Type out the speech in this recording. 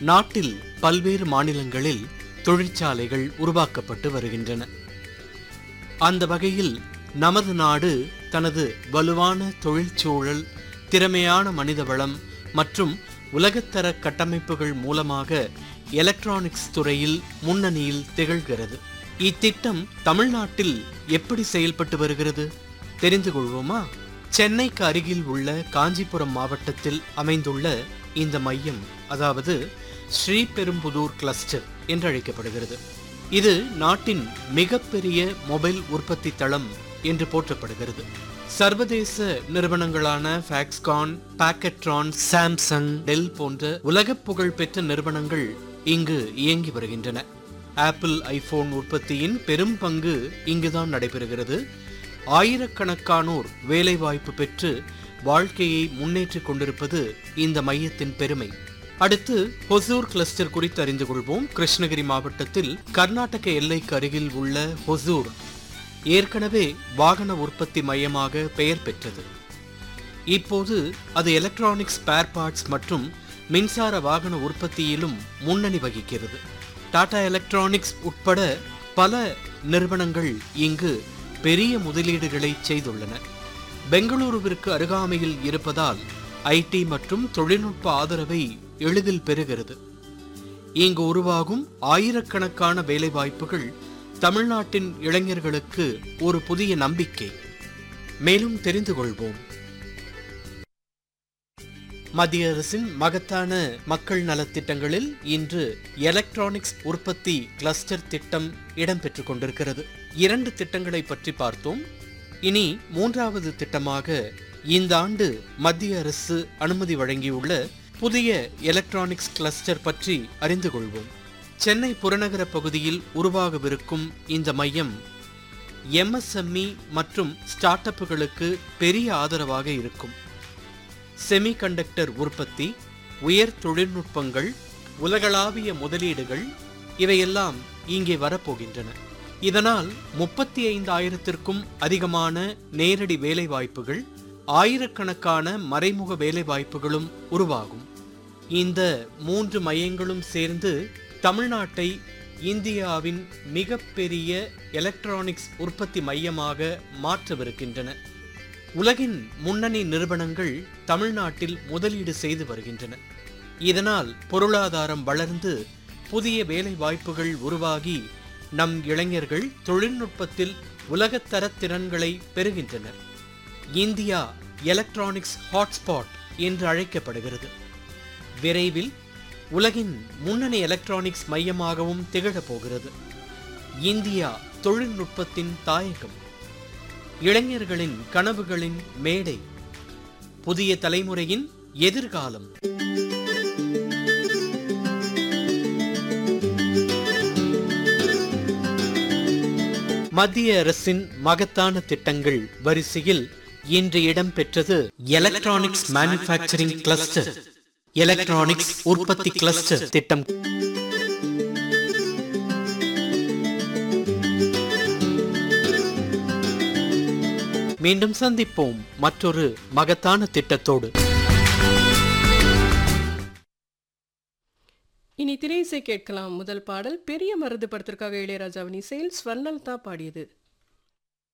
நாட்டில் பல்வேறு மாநிலங்களில் தொழிற்சாலைகள் உருவாக்கப்பட்டு வருகின்றன. அந்த வகையில் நமது நாடு தனது வலுவான தொழிற்சூழல், திறமையான மனிதவளம் மற்றும் உலகத்தர கட்டமைப்புகள் மூலமாக எலக்ட்ரானிக்ஸ் துறையில் முன்னணியில் திகழ்கிறது. இத்திட்டம் தமிழ்நாட்டில் எப்படி செயல்பட்டு வருகிறது தெரிந்து கொள்வோமா? சென்னைக்கு அருகில் உள்ள காஞ்சிபுரம் மாவட்டத்தில் அமைந்துள்ள இந்த மையம், அதாவது ஸ்ரீபெரும்புதூர் கிளஸ்டர் என்று அழைக்கப்படுகிறது. இது நாட்டின் மிகப்பெரிய மொபைல் உற்பத்தி தளம் என்று போற்றப்படுகிறது. சர்வதேச நிறுவனங்களான ஃபாக்ஸ்கான், பாக்கெட்ரான், சாம்சங், டெல் போன்ற உலக புகழ் பெற்ற நிறுவனங்கள் இங்கு இயங்கி வருகின்றன. ஆப்பிள் ஐபோன் உற்பத்தியின் பெரும் பங்கு இங்குதான் நடைபெறுகிறது. ஆயிரக்கணக்கானோர் வேலைவாய்ப்பு பெற்று வாழ்க்கையை முன்னேற்றிக் கொண்டிருப்பது இந்த மையத்தின் பெருமை. அடுத்து ஹொசூர் கிளஸ்டர் குறித்து அறிந்து கொள்வோம். கிருஷ்ணகிரி மாவட்டத்தில் கர்நாடக எல்லைக்கு அருகில் உள்ள ஹொசூர் ஏற்கனவே வாகன உற்பத்தி மையமாக பெயர் பெற்றது. இப்போது அது எலக்ட்ரானிக்ஸ் ஸ்பேர் பார்ட்ஸ் மற்றும் மின்சார வாகன உற்பத்தியிலும் முன்னணி வகிக்கிறது. டாடா எலக்ட்ரானிக்ஸ் உட்பட பல நிறுவனங்கள் இங்கு பெரிய முதலீடுகளை செய்துள்ளன. பெங்களூருவிற்கு அருகாமையில் இருப்பதால் ஐடி மற்றும் தொழில்நுட்ப ஆதரவை எளிதில் பெறுகிறது. இங்கு உருவாகும் ஆயிரக்கணக்கான வேலைவாய்ப்புகள் தமிழ்நாட்டின் இளைஞர்களுக்கு ஒரு புதிய நம்பிக்கை. மேலும் தெரிந்து கொள்வோம். மத்திய அரசின் மகத்தான மக்கள் நலத்திட்டங்களில் இன்று எலக்ட்ரானிக்ஸ் உற்பத்தி கிளஸ்டர் திட்டம் இடம்பெற்றுக் கொண்டிருக்கிறது. 2 திட்டங்களை பற்றி பார்த்தோம். இனி 3வது திட்டமாக இந்த ஆண்டு மத்திய அரசு அனுமதி வழங்கியுள்ள புதிய எலக்ட்ரானிக்ஸ் கிளஸ்டர் பற்றி அறிந்து கொள்வோம். சென்னை புறநகர பகுதியில் உருவாகவிருக்கும் இந்த மையம் எம்எஸ்எம்இ மற்றும் ஸ்டார்ட் அப்புகளுக்கு பெரிய ஆதரவாக இருக்கும். செமிகண்டக்டர் உற்பத்தி, உயர் தொழில்நுட்பங்கள், உலகளாவிய முதலீடுகள் இவையெல்லாம் இங்கே வரப்போகின்றன. இதனால் 35,000த்திற்கும் அதிகமான நேரடி வேலைவாய்ப்புகள், ஆயிரக்கணக்கான மறைமுக வேலைவாய்ப்புகளும் உருவாகும். இந்த 3 மையங்களும் சேர்ந்து தமிழ்நாட்டை இந்தியாவின் மிகப்பெரிய எலக்ட்ரானிக்ஸ் உற்பத்தி மையமாக மாற்றவிருக்கின்றன. உலகின் முன்னணி நிறுவனங்கள் தமிழ்நாட்டில் முதலீடு செய்து வருகின்றன. இதனால் பொருளாதாரம் வளர்ந்து புதிய வேலை வாய்ப்புகள் உருவாகி நம் இளைஞர்கள் தொழில்நுட்பத்தில் உலகத்தர திறன்களை பெறுகின்றனர். இந்தியா எலக்ட்ரானிக்ஸ் ஹாட்ஸ்பாட் என்று அழைக்கப்படுகிறது. விரைவில் உலகின் முன்னணி எலக்ட்ரானிக்ஸ் மையமாகவும் திகழப் போகிறது. இந்தியா தொழில்நுட்பத்தின் தாயகம், இளைஞர்களின் கனவுகளின் மேடை, புதிய தலைமுறையின் எதிர்காலம். மத்திய அரசின் மகத்தான திட்டங்கள் வரிசையில் இன்று இடம்பெற்றது எலக்ட்ரானிக்ஸ் மேனுஃபேக்சரிங் கிளஸ்டர், எலக்ட்ரானிக்ஸ் உற்பத்தி கிளஸ்டர் திட்டம். மீண்டும் சந்திப்போம் மற்றொரு மகத்தான திட்டத்தோடு. இனி திரையிசை கேட்கலாம். முதல் பாடல் பெரிய மருது படத்திற்காக இளையராஜாவின் இசையில் ஸ்வர்ணலதா பாடியது.